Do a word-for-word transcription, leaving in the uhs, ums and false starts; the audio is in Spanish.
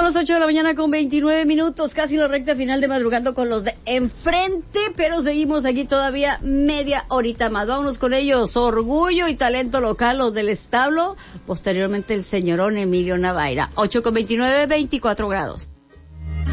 Son las ocho de la mañana con veintinueve minutos, casi la recta final de Madrugando con los de enfrente, pero seguimos aquí todavía media horita más. Vámonos con ellos, Orgullo y Talento Local, los del establo, posteriormente el señorón Emilio Navaira. ocho con veintinueve, veinticuatro grados.